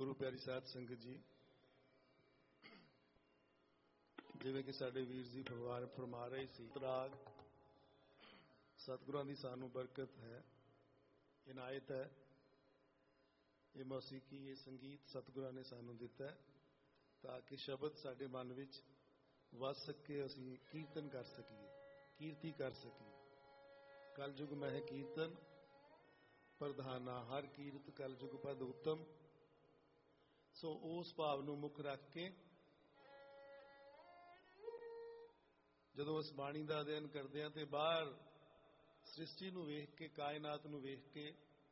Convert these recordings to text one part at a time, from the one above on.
ਗੁਰੂ ਪਿਆਰੀ ਸਾਧ ਸੰਗਤ ਜੀ, ਜਿਵੇਂ ਕਿ ਸਾਡੇ ਵੀਰ ਜੀ ਫਰਮਾ ਰਹੇ ਸੀ, ਰਾਗ ਸਤਿਗੁਰਾਂ ਦੀ ਸਾਨੂੰ ਬਰਕਤ ਹੈ, ਇਨਾਇਤ ਹੈ। ਇਹ ਮੌਸੀਕੀ, ਇਹ ਸੰਗੀਤ ਸਤਿਗੁਰਾਂ ਨੇ ਸਾਨੂੰ ਦਿੱਤਾ ਤਾਂ ਕਿ ਸ਼ਬਦ ਸਾਡੇ ਮਨ ਵਿੱਚ ਵਸ ਸਕੇ, ਅਸੀਂ ਕੀਰਤਨ ਕਰ ਸਕੀਏ, ਕੀਰਤੀ ਕਰ ਸਕੀਏ। ਕਲਯੁਗ ਮਹਿ ਕੀਰਤਨ ਪ੍ਰਧਾਨਾ, ਹਰ ਕੀਰਤ ਕਲਯੁਗ ਪਦ ਉੱਤਮ। ਸੋ ਉਸ ਭਾਵ ਨੂੰ ਮੁੱਖ ਰੱਖ ਕੇ ਜਦੋਂ ਉਸ ਬਾਣੀ ਦਾ ਅਧਿਐਨ ਕਰਦੇ ਹਾਂ ਤੇ ਬਾਹਰ ਸ੍ਰਿਸ਼ਟੀ ਨੂੰ ਵੇਖ ਕੇ, ਕਾਇਨਾਤ ਨੂੰ ਵੇਖ ਕੇ,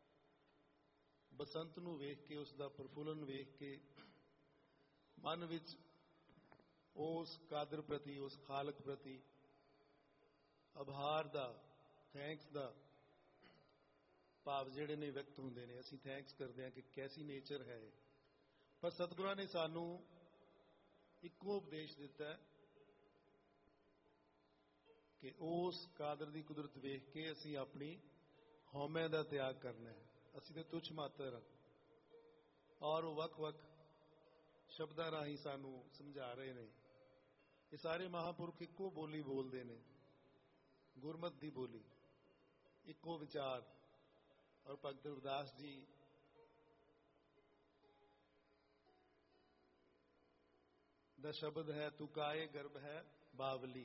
ਬਸੰਤ ਨੂੰ ਵੇਖ ਕੇ, ਉਸ ਦਾ ਪ੍ਰਫੁੱਲਨ ਵੇਖ ਕੇ ਮਨ ਵਿੱਚ ਉਸ ਕਾਦਰ ਪ੍ਰਤੀ, ਉਸ ਖਾਲਕ ਪ੍ਰਤੀ ਆਭਾਰ ਦਾ, ਥੈਂਕਸ ਦਾ ਭਾਵ ਜਿਹੜੇ ਨੇ ਵਿਅਕਤ ਹੁੰਦੇ ਨੇ। ਅਸੀਂ ਥੈਂਕਸ ਕਰਦੇ ਹਾਂ ਕਿ ਕੈਸੀ ਨੇਚਰ ਹੈ। ਪਰ ਸਤਿਗੁਰਾਂ ਨੇ ਸਾਨੂੰ ਇੱਕੋ ਉਪਦੇਸ਼ ਦਿੱਤਾ ਕਿ ਉਸ ਕਾਦਰ ਦੀ ਕੁਦਰਤ ਵੇਖ ਕੇ ਅਸੀਂ ਆਪਣੀ ਹਉਮੈ ਦਾ ਤਿਆਗ ਕਰਨਾ ਹੈ। ਅਸੀਂ ਤਾਂ ਤੁੱਛ ਮਾਤਰ ਹਾਂ। ਔਰ ਉਹ ਵੱਖ-ਵੱਖ ਸ਼ਬਦਾਂ ਰਾਹੀਂ ਸਾਨੂੰ ਸਮਝਾ ਰਹੇ ਨੇ। ਇਹ ਸਾਰੇ ਮਹਾਂਪੁਰਖ ਇੱਕੋ ਬੋਲੀ ਬੋਲਦੇ ਨੇ, ਗੁਰਮਤਿ ਦੀ ਬੋਲੀ, ਇੱਕੋ ਵਿਚਾਰ। ਔਰ ਭਗਤ ਰਵਿਦਾਸ ਜੀ ਦਾ ਸ਼ਬਦ ਹੈ, ਤੂੰ ਕਾਏ ਗਰਭ ਹੈ ਬਾਵਲੀ,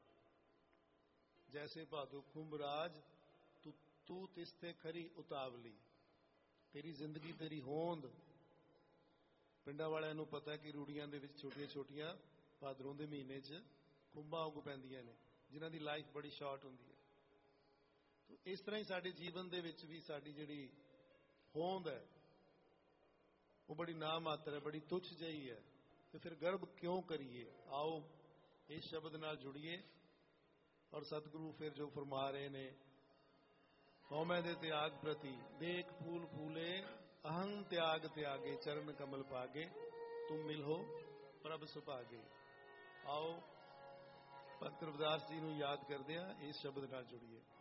ਜੈਸੇ ਭਾਦੋ ਕੁੰਭ ਰਾਜ, ਤੂੰ ਤਿਸ ਤੇ ਖਰੀ ਉਤਾਵਲੀ। ਤੇਰੀ ਜ਼ਿੰਦਗੀ, ਤੇਰੀ ਹੋਂਦ। ਪਿੰਡਾਂ ਵਾਲਿਆਂ ਨੂੰ ਪਤਾ ਕਿ ਰੂੜੀਆਂ ਦੇ ਵਿੱਚ ਛੋਟੀਆਂ ਛੋਟੀਆਂ ਭਾਦਰੋਂ ਦੇ ਮਹੀਨੇ 'ਚ ਖੁੰਬਾਂ ਉੱਗ ਪੈਂਦੀਆਂ ਨੇ, ਜਿਨ੍ਹਾਂ ਦੀ ਲਾਈਫ ਬੜੀ ਸ਼ਾਰਟ ਹੁੰਦੀ ਹੈ। ਤੋ ਇਸ ਤਰ੍ਹਾਂ ਹੀ ਸਾਡੇ ਜੀਵਨ ਦੇ ਵਿੱਚ ਵੀ ਸਾਡੀ ਜਿਹੜੀ ਹੋਂਦ ਹੈ ਉਹ ਬੜੀ ਨਾ ਮਾਤਰ ਹੈ, ਬੜੀ ਤੁੱਛ ਜਿਹੀ ਹੈ। ਤੇ ਫਿਰ ਗਰਭ ਕਿਉਂ ਕਰੀਏ? ਆਓ ਇਸ ਸ਼ਬਦ ਨਾਲ ਜੁੜੀਏ। ਔਰ ਸਤਿਗੁਰੂ ਫਿਰ ਜੋ ਫਰਮਾ ਰਹੇ ਨੇ, ਹਉਮੈ ਦੇ ਤਿਆਗ ਪ੍ਰਤੀ, ਦੇਖ ਫੂਲ ਫੂਲੇ ਅਹੰ ਤਿਆਗ ਤਿਆਗੇ, ਚਰਨ ਕਮਲ ਪਾਗੇ, ਤੁਮ ਮਿਲੋ ਪ੍ਰਭ ਸੁਭਾਗੇ। ਆਓ ਭਗਤ ਰਵਿਦਾਸ ਜੀ ਨੂੰ ਯਾਦ ਕਰਦੇ ਹਾਂ, ਇਸ ਸ਼ਬਦ ਨਾਲ ਜੁੜੀਏ।